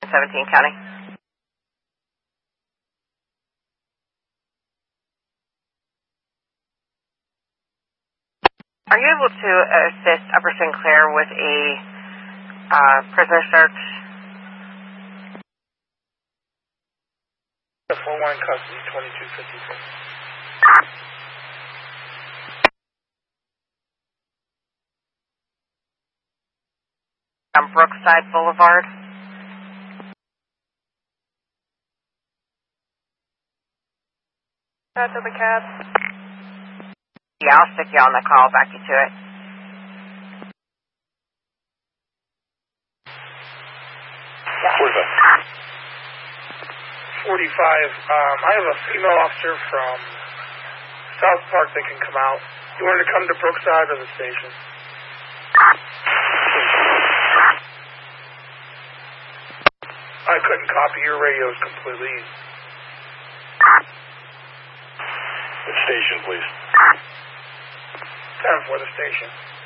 17 County. Are you able to assist Upper Sinclair with a prisoner search? The 4-1 custody, 2256. On Brookside Boulevard. That's to the cab. Yeah, I'll stick you on the call, back you to it. Yeah. 45. I have a female officer from South Park that can come out. You want her to come to Brookside or the station? I couldn't copy. Your radio's completely... The station, please. 10 for the station.